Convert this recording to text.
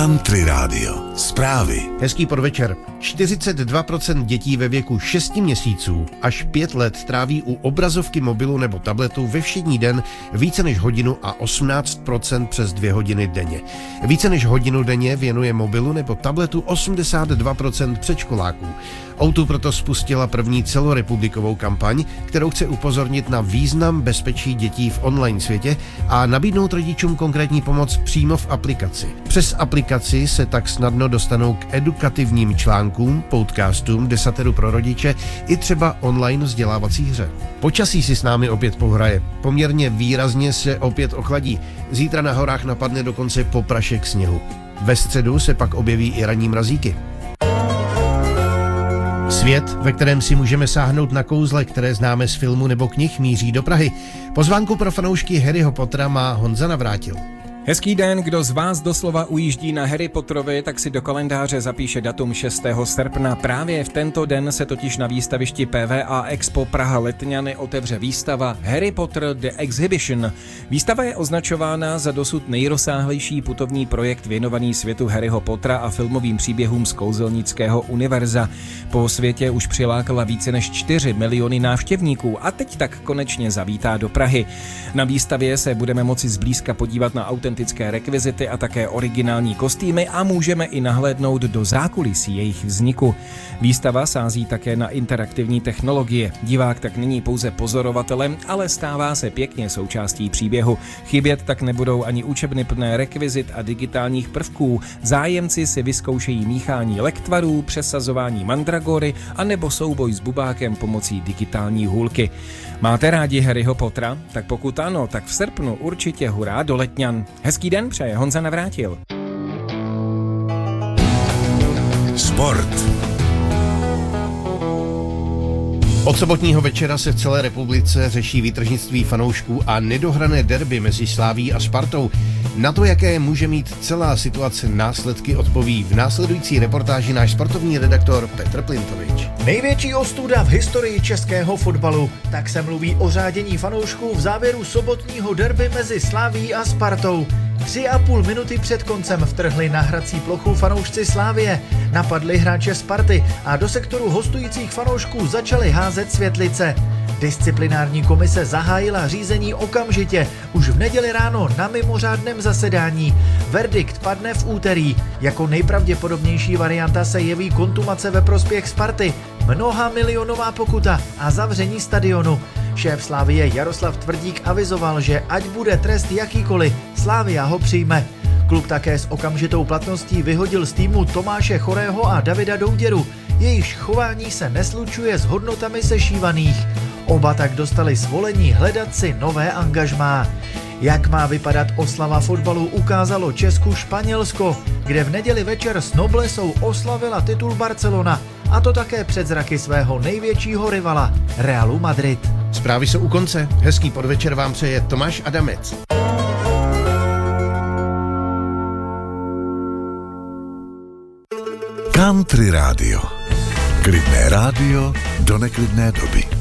Country Radio. Zprávy. Hezký podvečer. 42% dětí ve věku 6 měsíců až 5 let tráví u obrazovky mobilu nebo tabletu ve všední den více než hodinu a 18% přes 2 hodiny denně. Více než hodinu denně věnuje mobilu nebo tabletu 82% předškoláků. O2 proto spustila první celorepublikovou kampaň, kterou chce upozornit na význam bezpečí dětí v online světě a nabídnout rodičům konkrétní pomoc přímo v aplikaci. Přes aplikaci se tak snadno dostanou k edukativním článkům, podcastům, desateru pro rodiče i třeba online vzdělávací hře. Počasí si s námi opět pohraje. Poměrně výrazně se opět ochladí. Zítra na horách napadne dokonce poprašek sněhu. Ve středu se pak objeví i ranní mrazíky. Svět, ve kterém si můžeme sáhnout na kouzle, které známe z filmu nebo knih, míří do Prahy. Pozvánku pro fanoušky Harryho Pottera má Honza Navrátil. Hezký den, kdo z vás doslova ujíždí na Harry Potterovi, tak si do kalendáře zapíše datum 6. srpna. Právě v tento den se totiž na výstavišti PVA Expo Praha Letňany otevře výstava Harry Potter The Exhibition. Výstava je označována za dosud nejrozsáhlejší putovní projekt věnovaný světu Harryho Pottera a filmovým příběhům z kouzelnického univerza. Po světě už přilákala více než 4 miliony návštěvníků a teď tak konečně zavítá do Prahy. Na výstavě se budeme moci zblízka podívat na autentické rekvizity a také originální kostýmy a můžeme i nahlédnout do zákulisí jejich vzniku. Výstava sází také na interaktivní technologie. Divák tak není pouze pozorovatelem, ale stává se pěkně součástí příběhu. Chybět tak nebudou ani učebny plné rekvizit a digitálních prvků. Zájemci si vyzkoušejí míchání lektvarů, přesazování mandragory a nebo souboj s bubákem pomocí digitální hůlky. Máte rádi Harryho Pottera? Tak pokud ano, tak v srpnu určitě hurá do Letňan. Hezký den přeje Honza Navrátil. Sport. Od sobotního večera se v celé republice řeší výtržnictví fanoušků a nedohrané derby mezi Slavií a Spartou. Na to, jaké může mít celá situace následky, odpoví v následující reportáži náš sportovní redaktor Petr Plintovič. Největší ostuda v historii českého fotbalu. Tak se mluví o řádění fanoušků v závěru sobotního derby mezi Slavií a Spartou. 3,5 minuty před koncem vtrhli na hrací plochu fanoušci Slavie, napadli hráče Sparty a do sektoru hostujících fanoušků začali házet světlice. Disciplinární komise zahájila řízení okamžitě, už v neděli ráno na mimořádném zasedání. Verdikt padne v úterý. Jako nejpravděpodobnější varianta se jeví kontumace ve prospěch Sparty, mnohamilionová pokuta a zavření stadionu. Šéf Slavie Jaroslav Tvrdík avizoval, že ať bude trest jakýkoliv, Slavia ho přijme. Klub také s okamžitou platností vyhodil z týmu Tomáše Chorého a Davida Douděru, jejichž chování se neslučuje s hodnotami sešívaných. Oba tak dostali svolení hledat si nové angažmá. Jak má vypadat oslava fotbalu, ukázalo Česku Španělsko, kde v neděli večer s noblesou oslavila titul Barcelona, a to také před zraky svého největšího rivala, Realu Madrid. Zprávy jsou u konce. Hezký podvečer vám přeje Tomáš Adamec. Country Radio. Klidné rádio do neklidné doby.